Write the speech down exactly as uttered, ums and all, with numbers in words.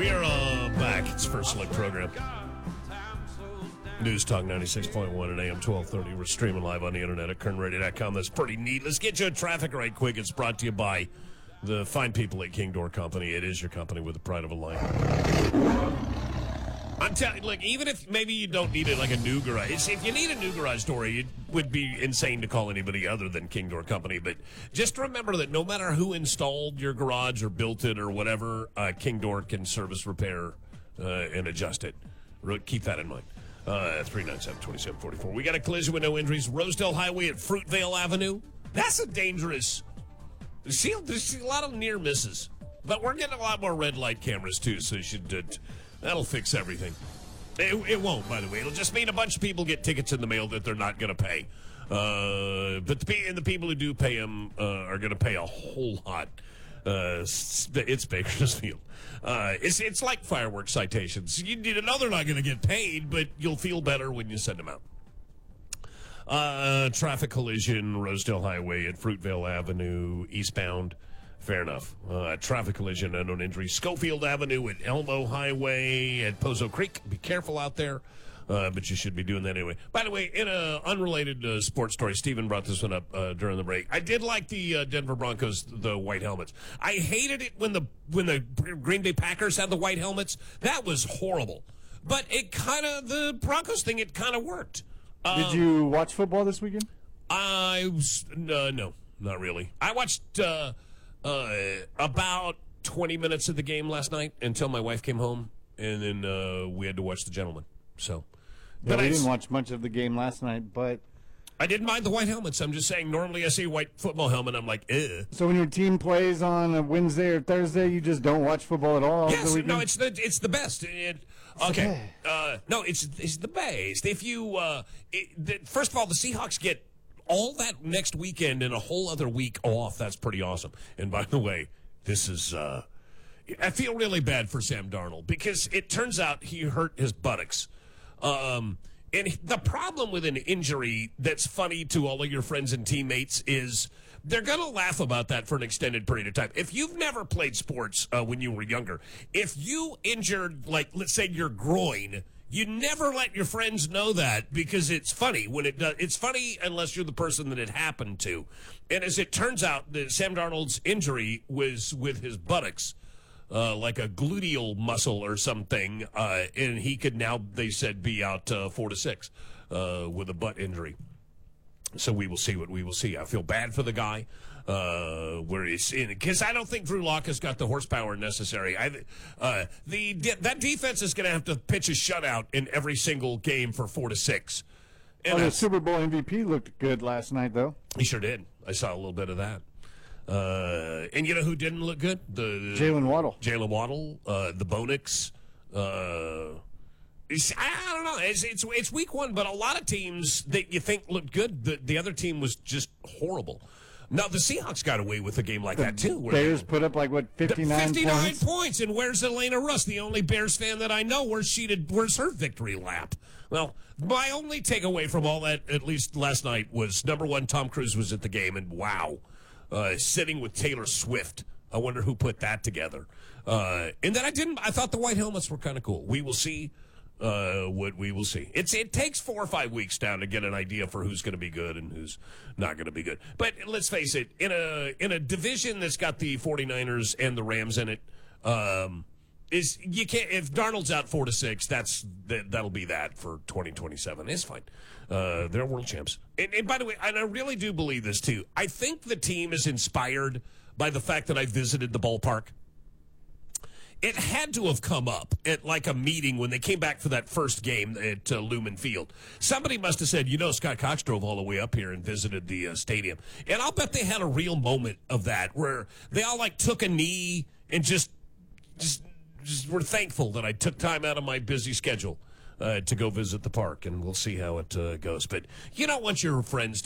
We are uh, back. It's First Look program. News Talk ninety-six point one at A M twelve thirty. We're streaming live on the internet at kern radio dot com. That's pretty neat. Let's get you a traffic right quick. It's brought to you by the fine people at King Door Company. It is your company with the pride of a line. I'm telling you, look, even if maybe you don't need it like a new garage, if you need a new garage door, it would be insane to call anybody other than King Door Company. But just remember that no matter who installed your garage or built it or whatever, uh, King Door can service, repair, uh, and adjust it. Re- keep that in mind. Uh, three nine seven, two seven four four. We got a collision with no injuries. Rosedale Highway at Fruitvale Avenue. That's a dangerous... See, there's a lot of near misses. But we're getting a lot more red light cameras, too, so you should... Uh, That'll fix everything. It, it won't, by the way. It'll just mean a bunch of people get tickets in the mail that they're not going to pay. Uh, but the, and the people who do pay them uh, are going to pay a whole lot. Uh, it's Bakersfield. Uh, it's it's like fireworks citations. You need to know they're not going to get paid, but you'll feel better when you send them out. Uh, traffic collision, Rosedale Highway at Fruitvale Avenue, eastbound. Fair enough. Uh, traffic collision, unknown injury. Schofield Avenue at Elmo Highway at Pozo Creek. Be careful out there, uh, but you should be doing that anyway. By the way, in an unrelated uh, sports story, Steven brought this one up uh, during the break. I did like the uh, Denver Broncos, the white helmets. I hated it when the when the Green Bay Packers had the white helmets. That was horrible. But it kind of, the Broncos thing, it kind of worked. Um, did you watch football this weekend? I was, uh, no, not really. I watched... Uh, Uh, about twenty minutes of the game last night until my wife came home, and then uh, we had to watch the gentleman. So, but yeah, we I didn't watch much of the game last night, but I didn't mind the white helmets. I'm just saying, normally I see a white football helmet, I'm like, ugh. So when your team plays on a Wednesday or Thursday, you just don't watch football at all? Yes, the weekend? no, it's the it's the best. It, okay, uh, no, it's it's the best. If you uh, it, the, first of all, the Seahawks get all that next weekend and a whole other week off. That's pretty awesome. And by the way, this is, uh, I feel really bad for Sam Darnold because it turns out he hurt his buttocks. Um, and the problem with an injury that's funny to all of your friends and teammates is they're going to laugh about that for an extended period of time. If you've never played sports uh, when you were younger, if you injured, like, let's say your groin, you never let your friends know that because it's funny when it does. It's funny unless you're the person that it happened to. And as it turns out, the, Sam Darnold's injury was with his buttocks, uh, like a gluteal muscle or something. Uh, and he could now, they said, be out uh, four to six uh, with a butt injury. So we will see what we will see. I feel bad for the guy. Uh, where he's in, because I don't think Drew Lock has got the horsepower necessary. I, uh, the that defense is going to have to pitch a shutout in every single game for four to six. And oh, the Super Bowl M V P looked good last night, though. He sure did. I saw a little bit of that. Uh, and you know who didn't look good? The Jalen Waddle. Jalen Waddle. Uh, the Bonix. Uh, I don't know. It's, it's it's week one, but a lot of teams that you think looked good, the the other team was just horrible. Now, the Seahawks got away with a game like the that, too. Bears they, put up, like, what, fifty-nine, fifty-nine points? points. And where's Elena Russ, the only Bears fan that I know? Where's, she did, where's her victory lap? Well, my only takeaway from all that, at least last night, was, number one, Tom Cruise was at the game, and wow, uh, sitting with Taylor Swift. I wonder who put that together. Uh, and then I didn't, I thought the white helmets were kind of cool. We will see. Uh, what we will see. It's it takes four or five weeks down to get an idea for who's going to be good and who's not going to be good. But let's face it, in a in a division that's got the 49ers and the Rams in it, um, is you can't if Darnold's out four to six, that's that, that'll be that for twenty twenty-seven. It's fine. Uh, they're world champs. And, and by the way, and I really do believe this too. I think the team is inspired by the fact that I visited the ballpark. It had to have come up at like a meeting when they came back for that first game at uh, Lumen Field. Somebody must have said, you know, Scott Cox drove all the way up here and visited the uh, stadium. And I'll bet they had a real moment of that where they all like took a knee and just, just, just were thankful that I took time out of my busy schedule uh, to go visit the park. And we'll see how it uh, goes. But you don't want your friends